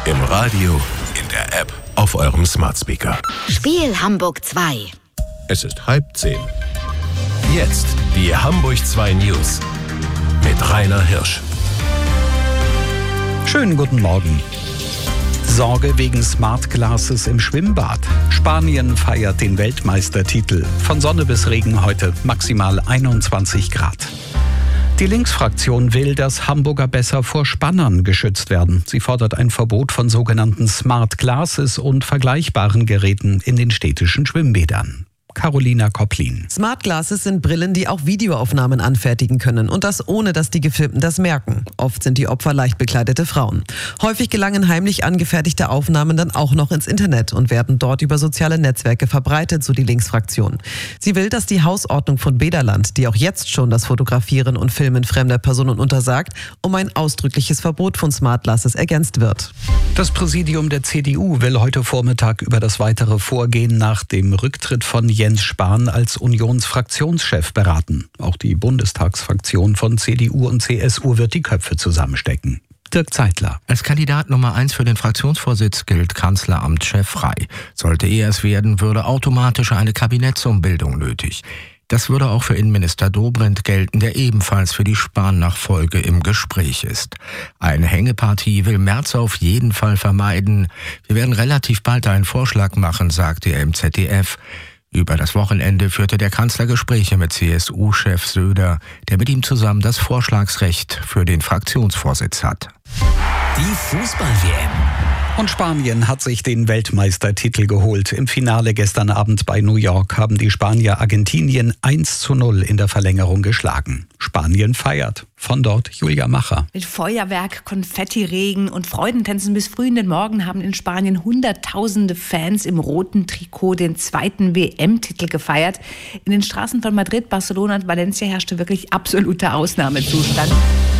Im Radio, in der App, auf eurem Smart Speaker. Spiel Hamburg 2. Es ist 9:30. Jetzt die Hamburg 2 News mit Rainer Hirsch. Schönen guten Morgen. Sorge wegen Smart Glasses im Schwimmbad. Spanien feiert den Weltmeistertitel. Von Sonne bis Regen heute maximal 21 Grad. Die Linksfraktion will, dass Hamburger besser vor Spannern geschützt werden. Sie fordert ein Verbot von sogenannten Smart Glasses und vergleichbaren Geräten in den städtischen Schwimmbädern. Carolina Kopplin. Smart Glasses sind Brillen, die auch Videoaufnahmen anfertigen können. Und das ohne, dass die Gefilmten das merken. Oft sind die Opfer leicht bekleidete Frauen. Häufig gelangen heimlich angefertigte Aufnahmen dann auch noch ins Internet und werden dort über soziale Netzwerke verbreitet, so die Linksfraktion. Sie will, dass die Hausordnung von Bederland, die auch jetzt schon das Fotografieren und Filmen fremder Personen untersagt, um ein ausdrückliches Verbot von Smart Glasses ergänzt wird. Das Präsidium der CDU will heute Vormittag über das weitere Vorgehen nach dem Rücktritt von Jens Spahn als Unionsfraktionschef beraten. Auch die Bundestagsfraktion von CDU und CSU wird die Köpfe zusammenstecken. Dirk Zeitler. Als Kandidat Nummer 1 für den Fraktionsvorsitz gilt Kanzleramtschef Frei. Sollte er es werden, würde automatisch eine Kabinettsumbildung nötig. Das würde auch für Innenminister Dobrindt gelten, der ebenfalls für die Spahn-Nachfolge im Gespräch ist. Eine Hängepartie will Merz auf jeden Fall vermeiden. Wir werden relativ bald einen Vorschlag machen, sagte er im ZDF. Über das Wochenende führte der Kanzler Gespräche mit CSU-Chef Söder, der mit ihm zusammen das Vorschlagsrecht für den Fraktionsvorsitz hat. Die Fußball-WM. Und Spanien hat sich den Weltmeistertitel geholt. Im Finale gestern Abend bei New York haben die Spanier Argentinien 1:0 in der Verlängerung geschlagen. Spanien feiert. Von dort Julia Macher. Mit Feuerwerk, Konfettiregen und Freudentänzen bis früh in den Morgen haben in Spanien hunderttausende Fans im roten Trikot den zweiten WM-Titel gefeiert. In den Straßen von Madrid, Barcelona und Valencia herrschte wirklich absoluter Ausnahmezustand.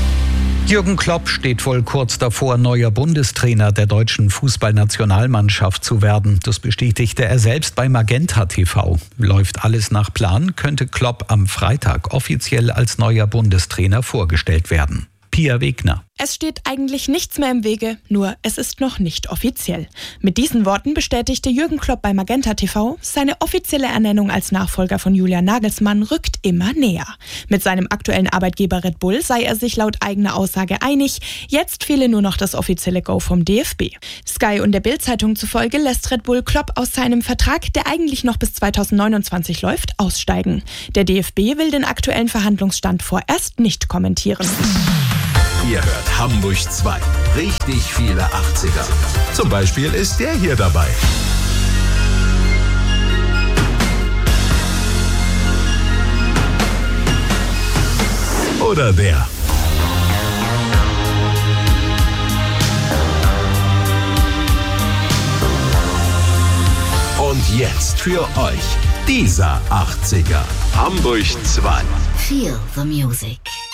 Jürgen Klopp steht wohl kurz davor, neuer Bundestrainer der deutschen Fußballnationalmannschaft zu werden. Das bestätigte er selbst bei Magenta TV. Läuft alles nach Plan, könnte Klopp am Freitag offiziell als neuer Bundestrainer vorgestellt werden. Pia Wegner. Es steht eigentlich nichts mehr im Wege, nur es ist noch nicht offiziell. Mit diesen Worten bestätigte Jürgen Klopp bei Magenta TV, seine offizielle Ernennung als Nachfolger von Julian Nagelsmann rückt immer näher. Mit seinem aktuellen Arbeitgeber Red Bull sei er sich laut eigener Aussage einig, jetzt fehle nur noch das offizielle Go vom DFB. Sky und der Bild-Zeitung zufolge lässt Red Bull Klopp aus seinem Vertrag, der eigentlich noch bis 2029 läuft, aussteigen. Der DFB will den aktuellen Verhandlungsstand vorerst nicht kommentieren. Ihr hört Hamburg 2. Richtig viele 80er. Zum Beispiel ist der hier dabei. Oder der. Und jetzt für euch dieser 80er. Hamburg 2. Feel the music.